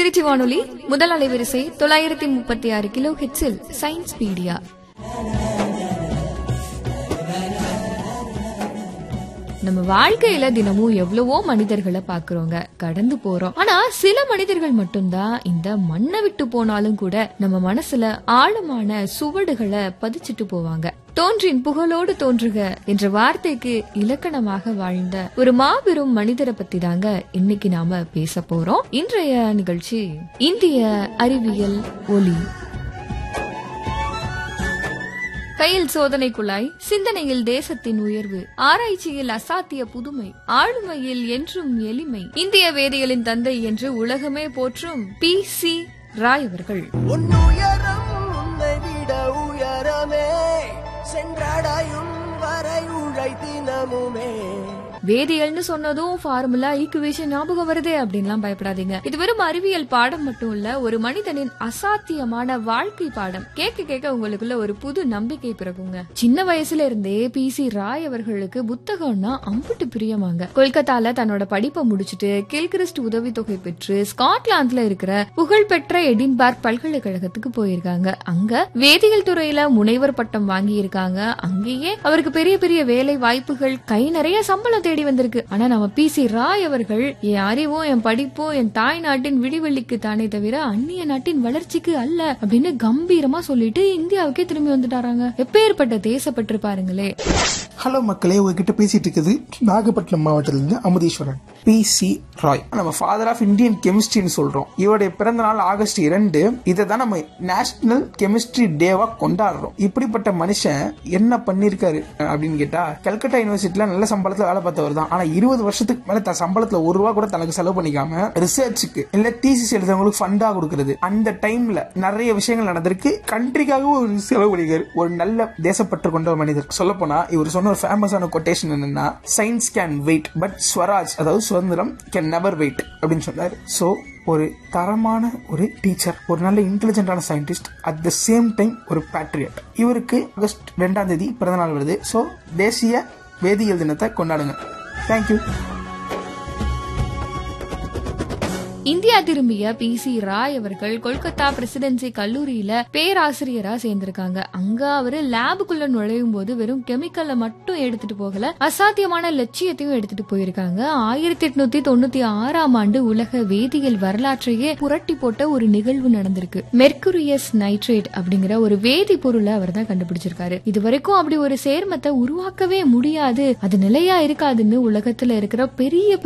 திருச்சி வானொலி முதல் அலைவரிசை 936 கிலோ ஹெட்ஸில் சயின்ஸ் பீடியா. நம்ம வாழ்க்கையில தினமும் எவ்வளவோ மனிதர்களை பாக்குறோங்க, கடந்து போறோம். ஆனா சில மனிதர்கள் மட்டும்தான் இந்த மண்ணை விட்டு போனாலும் கூட நம்ம மனசுல ஆழமான சுவடுகளை பதிச்சிட்டு போவாங்க. தோன்றின் புகழோடு தோன்றுக என்ற வார்த்தைக்கு இலக்கணமாக வாழ்ந்த ஒரு மாபெரும் மனிதரை பத்தி தாங்க இன்னைக்கு நாம பேச போறோம். இன்றைய நிகழ்ச்சி இந்திய அறிவியல் ஒளி. கையில் சோதனை குழாய், சிந்தனையில் தேசத்தின் உயர்வு, ஆராய்ச்சியில் அசாத்திய புதுமை, ஆளுமையில் என்றும் எளிமை, இந்திய வேதியியலின் தந்தை என்று உலகமே போற்றும் PC ராய் அவர்கள். வேதியியல்னு சொன்னதும் ஃபார்முலா, ஈக்குவேஷன் ஞாபகம் வருதே அப்படின்லாம் பயப்படாதீங்க. இது வெறும் அறிவியல் பாடம் மட்டும் இல்ல, ஒரு மனிதனின் அசாத்தியமான வாழ்க்கை பாடம். கேட்க கேட்க உங்களுக்குள்ள ஒரு புது நம்பிக்கை பிறகுங்க. சின்ன வயசுல இருந்தே PC ராய் அவர்களுக்கு புத்தகம்னா அம்புட்டு பிரியமாங்க. கொல்கத்தால தன்னோட படிப்பை முடிச்சுட்டு கில்கிறிஸ்ட் உதவித்தொகை பெற்று ஸ்காட்லாந்துல இருக்கிற புகழ்பெற்ற எடின்பர்க் பல்கலைக்கழகத்துக்கு போயிருக்காங்க. அங்க வேதியியல் துறையில முனைவர் பட்டம் வாங்கி இருக்காங்க. அங்கேயே அவருக்கு பெரிய பெரிய வேலை வாய்ப்புகள், கை நிறைய சம்பளம் தேடி வந்திருக்கு. ஆனா நம்ம PC ராய் அவர்கள் என் அறிவும் என் படிப்பும் என் தாய் நாட்டின் விடிவெள்ளிக்கு தானே தவிர அந்நிய நாட்டின் வளர்ச்சிக்கு அல்ல அப்படின்னு கம்பீரமா சொல்லிட்டு இந்தியாவுக்கே திரும்பி வந்துட்டாராங்க. எப்பேற்பட்ட தேசப்பற்று பாருங்களே. ஹலோ மக்களே, உங்ககிட்ட பேசிட்டு இருக்குது நாகப்பட்டினம் மாவட்டத்திலிருந்து அமுதீஸ்வரன். PC ராய் நம்ம ஃபாதர் ஆஃப் இந்தியன் கெமிஸ்ட்ரின்னு சொல்றோம். இவருடைய பிறந்த நாள் ஆகஸ்ட் 2. இதை தான் நம்ம நேஷனல் கெமிஸ்ட்ரி டேவா கொண்டாடுறோம். இப்படிப்பட்ட மனுஷன் என்ன பண்ணிருக்காரு அப்படின்னு கேட்டா, கல்கட்டா யூனிவர்சிட்டியில நல்ல சம்பளத்துல வேலை பார்த்தவர் தான். ஆனா 20 வருஷத்துக்கு மேல தன் சம்பளத்துல ₹1 கூட தனக்கு செலவு பண்ணிக்காம ரிசர்ச்சுக்கு இல்ல தீசிஸ் எழுதுறவங்களுக்கு ஃபண்டா கொடுக்கறது, அந்த டைம்ல நிறைய விஷயங்கள் நடந்திருக்கு. கண்ட்ரிக்காக ஒரு செலவு பண்ணிக்காரு. ஒரு நல்ல தேசப்பற்று கொண்ட மனிதர். சொல்ல போனா இவர் சொன்ன ஒரு ஃபேமஸான கொட்டேஷன் என்னன்னா, science can wait but Swaraj, அதாவது சுதந்திரம் கேன் நெவர் வெயிட் அப்படின்னு சொன்னாரு. சோ ஒரு தரமான ஒரு டீச்சர், ஒரு நல்ல இன்டெலிஜென்டான scientist, at the same time ஒரு பேட்ரியட். இவருக்கு ஆகஸ்ட் 2 பிறந்த நாள் வருது. சோ தேசிய வேதியியல் தினத்தை கொண்டாடுங்க. தேங்க்யூ. இந்தியா திரும்பிய PC ராய் அவர்கள் கொல்கத்தா பிரசிடென்சி கல்லூரியில பேராசிரியரா சேர்ந்திருக்காங்க. அங்க அவரு லேபுக்குள்ள நுழையும் போது வெறும் கெமிக்கலை மட்டும் எடுத்துட்டு போகல, அசாத்தியமான லட்சியத்தையும் எடுத்துட்டு போயிருக்காங்க. 1896ஆம் ஆண்டு உலக வேதியியல் வரலாற்றையே புரட்டி போட்ட ஒரு நிகழ்வு நடந்திருக்கு. மெர்குரியஸ் நைட்ரேட் அப்படிங்கிற ஒரு வேதி பொருளை அவர் தான் கண்டுபிடிச்சிருக்காரு. இது வரைக்கும் அப்படி ஒரு சேர்மத்தை உருவாக்கவே முடியாது, அது நிலையா இருக்காதுன்னு உலகத்துல இருக்கிற பெரிய